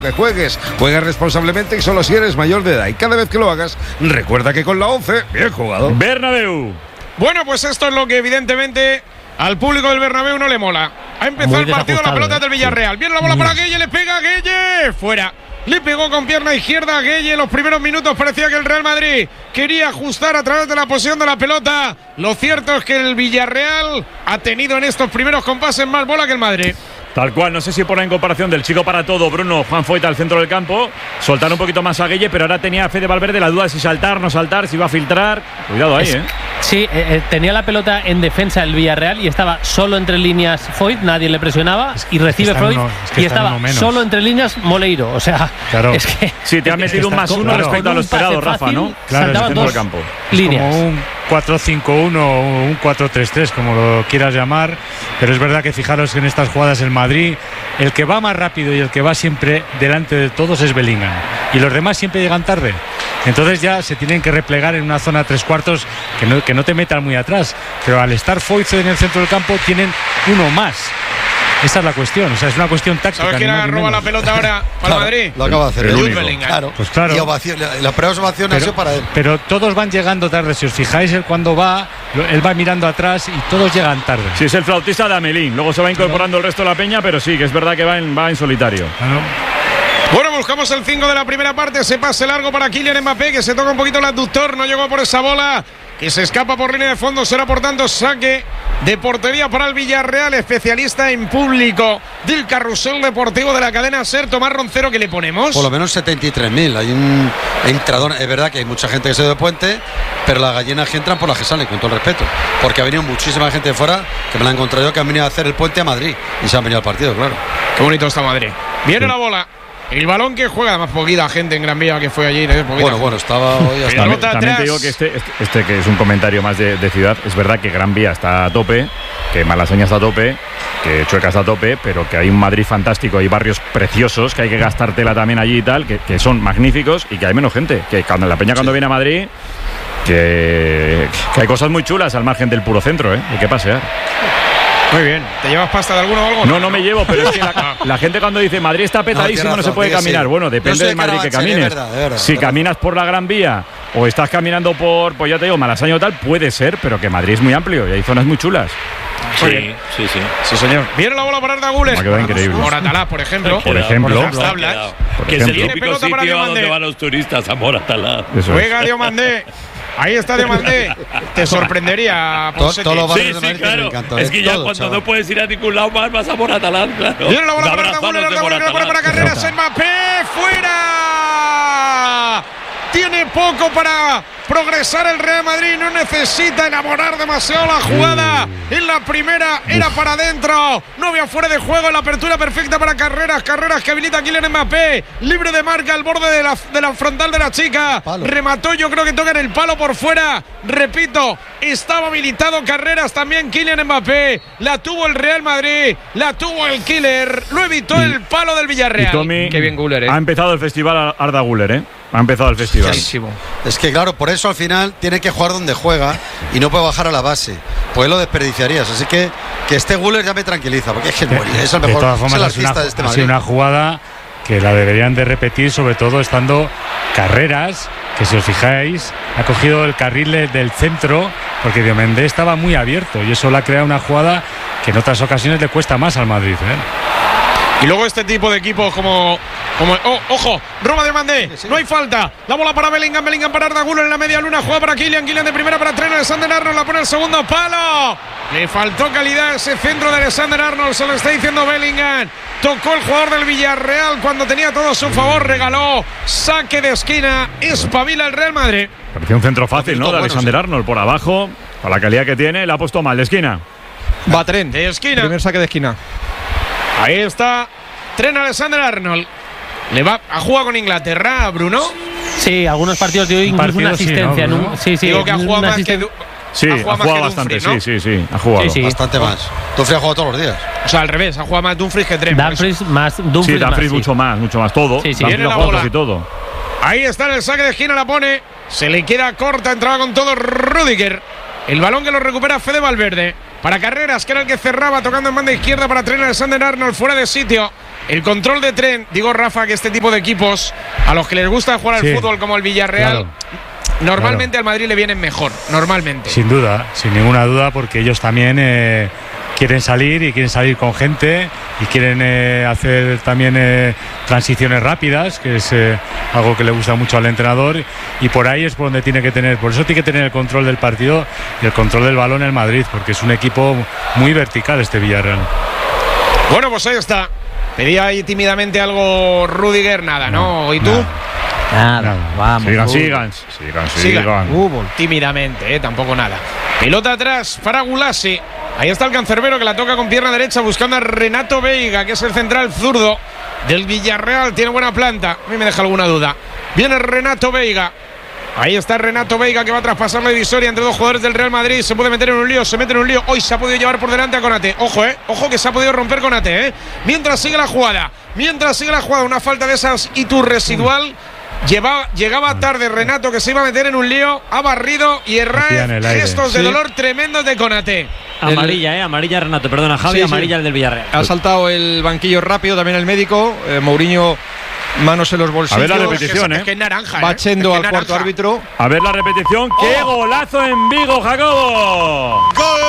Que juega responsablemente y solo si eres mayor de edad. Y cada vez que lo hagas, recuerda que con la 11, bien jugado. Bernabéu. Bueno, pues esto es lo que evidentemente al público del Bernabéu no le mola. Ha empezado el partido, la pelota del Villarreal. Viene la bola para Gueye, le pega a Gueye. Fuera. Le pegó con pierna izquierda a Gueye. En los primeros minutos parecía que el Real Madrid quería ajustar a través de la posición de la pelota. Lo cierto es que el Villarreal ha tenido en estos primeros compases más bola que el Madrid. Tal cual, no sé si por la incorporación del chico para todo, Bruno, Juan Foyt al centro del campo, soltar un poquito más a Gueye, pero ahora tenía Fede Valverde la duda de si saltar, no saltar, si iba a filtrar. Cuidado ahí, Sí, tenía la pelota en defensa el Villarreal y estaba solo entre líneas Foyt, nadie le presionaba y recibe Foyt y estaba solo entre líneas Moleiro. O sea, claro. Es que sí, te ha metido un más uno respecto a lo esperado, Rafa, ¿no? Claro, saltaban dos campo. líneas. Como un 4-5-1 o un 4-3-3, como lo quieras llamar, pero es verdad que fijaros que en estas jugadas el Madrid, el que va más rápido y el que va siempre delante de todos es Bellingham, y los demás siempre llegan tarde. Entonces ya se tienen que replegar en una zona 3/4 que no te metan muy atrás, pero al estar Foyt en el centro del campo tienen uno más. Esa es la cuestión, o sea, es una cuestión táctica. ¿Sabes quién roba la pelota ahora para Madrid? Lo acaba de hacer el Jude único. Claro. Pues claro. Y ovación, la primera ovación ha sido para él. Pero todos van llegando tarde, si os fijáis, él cuando va, él va mirando atrás y todos llegan tarde. Sí, es el flautista de Amelín, luego se va incorporando el resto de la peña, pero sí, que es verdad que va en solitario. Claro. Bueno, buscamos el 5 de la primera parte. Ese pase largo para Kylian Mbappé, que se toca un poquito el abductor. No llegó por esa bola, que se escapa por línea de fondo. Será, por tanto, saque de portería para el Villarreal. Especialista en público del carrusel deportivo de la cadena SER. Tomás Roncero, ¿qué le ponemos? Por lo menos 73.000. Hay un entrador. Es verdad que hay mucha gente que se ha ido de puente, pero las gallinas que entran por las que salen, con todo el respeto. Porque ha venido muchísima gente de fuera, que me la he encontrado yo, que han venido a hacer el puente a Madrid. Y se han venido al partido, claro. Qué bonito está Madrid. Viene la bola. El balón que juega, además poquita gente en Gran Vía que fue allí. Bueno, estaba hoy hasta También te digo que este que es un comentario más de ciudad, es verdad que Gran Vía está a tope, que Malasaña está a tope, que Chueca está a tope, pero que hay un Madrid fantástico, hay barrios preciosos, que hay que gastártela también allí y tal, que son magníficos y que hay menos gente, que cuando la peña cuando viene a Madrid, que hay cosas muy chulas al margen del puro centro, hay que pasear. Muy bien. ¿Te llevas pasta de alguno o algo? No me llevo, pero es que la gente cuando dice Madrid está petadísimo, no se puede caminar. Bueno, depende del Madrid que camines. De verdad, si caminas por la Gran Vía o estás caminando por, pues ya te digo, Malasaña o tal, puede ser, pero que Madrid es muy amplio y hay zonas muy chulas. Sí, señor. Viene la bola para Arda Güler. Me ha quedado increíble. Moratalá, por ejemplo. Por ejemplo. Las tablas. Que es el típico pelota para sitio a Diomandé. donde van los turistas, a Moratalá. Juega Diomandé. Ahí está Diomandé. Te sorprendería. Todos los barrios Sí, de Madrid claro. me encantó. Es que ya Todo, cuando chaval. no puedes ir a ningún lado más, vas a Moratalá, claro. Viene la bola Un para Arda abrazo a Güler. los de Arda Güler que la pone para Moratalá. carreras. Mbappé. ¡Fuera! Tiene poco para progresar el Real Madrid. No necesita enamorar demasiado la jugada. En la primera era para adentro. No había fuera de juego. La apertura perfecta para Carreras. Carreras que habilita a Kylian Mbappé. Libre de marca al borde de la frontal de la chica. Palo. Remató, yo creo que toca en el palo por fuera. Repito, estaba habilitado Carreras, también Kylian Mbappé. La tuvo el Real Madrid. La tuvo el Killer. Lo evitó el palo del Villarreal. Y Tommy, Qué bien Güler, ha empezado el festival Arda Güler, Ha empezado el festival. Clarísimo. Es que claro, por eso al final tiene que jugar donde juega y no puede bajar a la base. Pues lo desperdiciarías. Así que este Güler ya me tranquiliza, porque es que es el mejor, De todas formas, es el ha artista de este sido Madrid. una jugada que la deberían de repetir, sobre todo estando Carreras, que si os fijáis ha cogido el carril del centro, porque Diomandé estaba muy abierto y eso le ha creado una jugada que en otras ocasiones le cuesta más al Madrid. Y luego este tipo de equipos como ojo, roba de Mandé, no hay falta. La bola para Bellingham para Arda Güler en la media luna, juega para Kylian de primera para Trent Alexander-Arnold, la pone el segundo palo. Le faltó calidad ese centro de Alexander-Arnold, se lo está diciendo Bellingham. Tocó el jugador del Villarreal cuando tenía todo a su favor, regaló saque de esquina, espabila el Real Madrid. Parecía un centro fácil, ¿no? De Alexander-Arnold por abajo, para la calidad que tiene, la ha puesto mal de esquina. Va Trent. De esquina. Primer saque de esquina. Ahí está Trent Alexander-Arnold. Le va a jugar con Inglaterra, Bruno. Sí, algunos partidos de hoy incluso una asistencia. Sí, ¿no? Sí, Digo que ha jugado más que Sí, ha jugado bastante, Dumfries, ¿no? sí, ha jugado. Sí. Bastante más. Dumfries ha jugado todos los días. O sea, al revés, ha jugado más Dumfries que Trent. Dumfries más Dumfries. Sí, Dumfries mucho más, todo. Sí, sí. Dumfries Viene la ha jugado bola. casi todo. Ahí está en el saque de esquina, la pone. Se le queda corta, entraba con todo Rüdiger. El balón que lo recupera Fede Valverde. Para Carreras, que era el que cerraba, tocando en banda izquierda para Trent Alexander-Arnold, fuera de sitio. El control de tren, digo Rafa, que este tipo de equipos, a los que les gusta jugar al fútbol como el Villarreal, normalmente al Madrid le vienen mejor, normalmente. Sin duda, sin ninguna duda, porque ellos también quieren salir y quieren salir con gente y quieren hacer también transiciones rápidas, que es algo que le gusta mucho al entrenador, y por ahí es por donde tiene que tener, por eso tiene que tener el control del partido y el control del balón el Madrid, porque es un equipo muy vertical este Villarreal. Bueno, pues ahí está. Pedía ahí tímidamente algo Rüdiger, nada, ¿no? ¿Y tú? Nada, vamos. Sigan. Tímidamente, tampoco nada. Pelota atrás para Gulasi. Ahí está el cancerbero que la toca con pierna derecha buscando a Renato Veiga, que es el central zurdo del Villarreal. Tiene buena planta. A mí me deja alguna duda. Viene Renato Veiga. Ahí está Renato Veiga, que va a traspasar la divisoria entre dos jugadores del Real Madrid. Se puede meter en un lío, se mete en un lío. Hoy se ha podido llevar por delante a Konate. Ojo, que se ha podido romper Konate, Mientras sigue la jugada, una falta de esas residual. Llegaba tarde Renato, que se iba a meter en un lío, ha barrido y Herrera, gestos de dolor tremendos de Konate. Amarilla Renato, perdona Javi, amarilla el del Villarreal. Ha saltado el banquillo rápido también el médico, Mourinho, manos en los bolsillos. A ver la repetición, es que es naranja, va yendo al cuarto árbitro. A ver la repetición, ¡qué golazo en Vigo, Jacobo! ¡Gol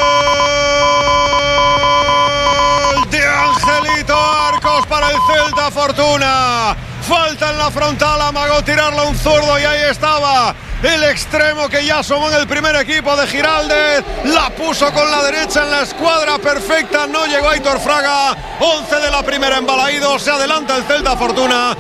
de Angelito Arcos para el Celta Fortuna! Falta en la frontal, amagó tirarla un zurdo y ahí estaba el extremo que ya asomó en el primer equipo de Giraldez. La puso con la derecha en la escuadra perfecta, no llegó Aitor Fraga. 11 de la primera en Balaído, se adelanta el Celta Fortuna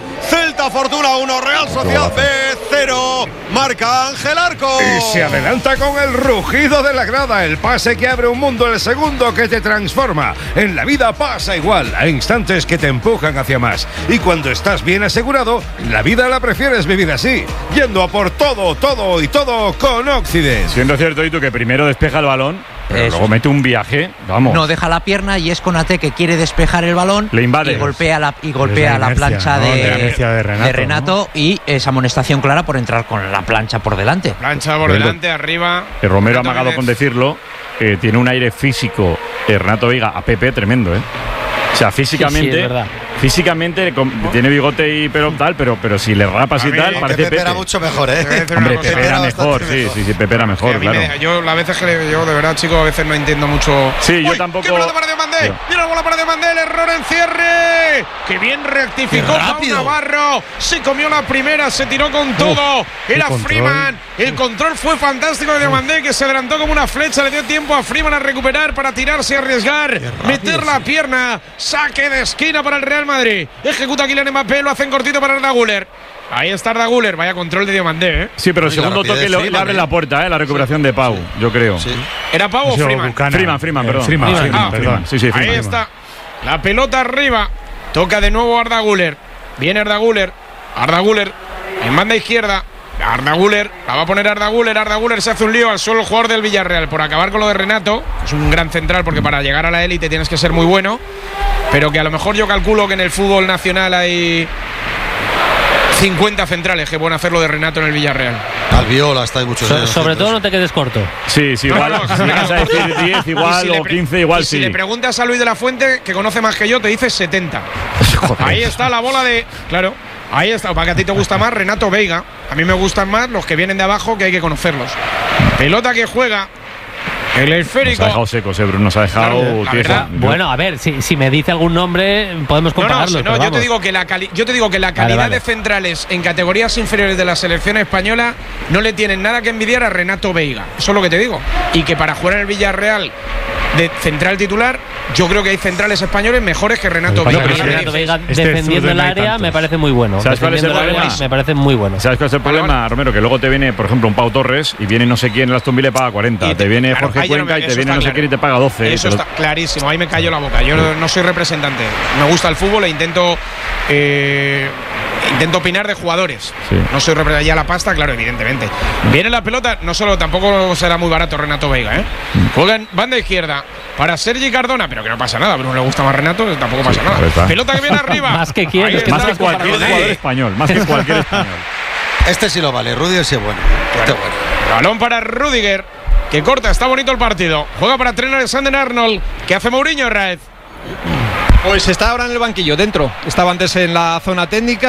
1, Real Sociedad B 0, marca Ángel Arcos. Y se adelanta con el rugido de la grada, el pase que abre un mundo, el segundo que te transforma. En la vida pasa igual, hay instantes que te empujan hacia más. Y cuando estás bien asegurado, la vida la prefieres vivir así, yendo a por todo con Occident. Siendo cierto, Itu, que primero despeja el balón, pero luego mete un viaje, vamos. No, deja la pierna y es Konate que quiere despejar el balón. Le invade. Y golpea la plancha, ¿no?, de Renato, ¿no? Y esa amonestación clara por entrar con la plancha por delante. Plancha por delante, arriba. Romero ha amagado con decirlo. Tiene un aire físico Renato Veiga a Pepe tremendo, O sea, físicamente, físicamente tiene bigote y pelo tal, pero si le rapas y tal, parece Pepe era mucho mejor, Hombre, Pepe era mejor, sí, Pepe era mejor, claro. Yo las veces que yo de verdad, chicos, a veces no entiendo mucho. Sí, yo tampoco. ¡Qué bola para Diomandé! ¡Mira la bola para Diomandé! ¡El error en cierre! ¡Qué bien rectificó Pau Navarro! Se comió la primera, se tiró con todo. Era Freeman. El control fue fantástico de Diomandé, que se adelantó como una flecha. Le dio tiempo a Freeman a recuperar para tirarse y arriesgar. Meter la pierna. Saque de esquina para el Real Madrid. Ejecuta Kylian Mbappé, lo hacen cortito para Arda Güler. Ahí está Arda Güler, vaya control de Diomandé, Sí, pero el segundo toque le abre la puerta, la recuperación de Pau, yo creo. Sí. ¿Era Pau o Freeman? Freeman, perdón. Freeman. Sí, Freeman. Ahí está. La pelota arriba. Toca de nuevo Arda Güler. Viene Arda Güler. En banda izquierda. Arda Güler, la va a poner Arda Güler se hace un lío al suelo el jugador del Villarreal por acabar con lo de Renato. Es un gran central porque para llegar a la élite tienes que ser muy bueno, pero que a lo mejor yo calculo que en el fútbol nacional hay 50 centrales que pueden hacer lo de Renato en el Villarreal. Albiol está ahí muchos años. Sobre todo no te quedes corto. Sí, igual. Si me vas a decir 10 igual o 15 igual sí. Si le preguntas a Luis de la Fuente, que conoce más que yo, te dice 70. Ahí está la bola de... Claro. Ahí está, para que a ti te gusta más Renato Veiga. A mí me gustan más los que vienen de abajo, que hay que conocerlos. Pelota que juega el esférico. Nos ha dejado secos, Bruno. Nos ha dejado tieso. Bueno, a ver, si me dice algún nombre, podemos compararlo. No, yo te digo que la calidad de centrales en categorías inferiores de la selección española no le tienen nada que envidiar a Renato Veiga. Eso es lo que te digo. Y que para jugar en el Villarreal de central titular, yo creo que hay centrales españoles mejores que Renato Veiga. Renato Veiga defendiendo el área me parece muy bueno. ¿Sabes cuál es el problema? Me parece muy bueno. ¿Sabes cuál es el problema, Romero? Que luego te viene, por ejemplo, un Pau Torres y viene no sé quién en Aston Villa y paga 40. Te viene Jorge Cuenca y te viene no sé quién y te paga 12. Eso está clarísimo. Ahí me cayó la boca. Yo no soy representante. Me gusta el fútbol e intento opinar de jugadores. No soy representante. Ya la pasta, claro, evidentemente. Viene la pelota, tampoco será muy barato Renato Veiga, Juega en banda izquierda para Sergi Cardona, pero que no pasa nada. Bruno le gusta más Renato, tampoco pasa nada. Pelota que viene arriba. Más que quieres. Más que cualquier jugador español. Este sí lo vale. Rüdiger sí es bueno. Balón para Rüdiger, que corta. Está bonito el partido. Juega para Trent Alexander-Arnold, que hace Mourinho Raez. Pues está ahora en el banquillo, dentro. Estaba antes en la zona técnica.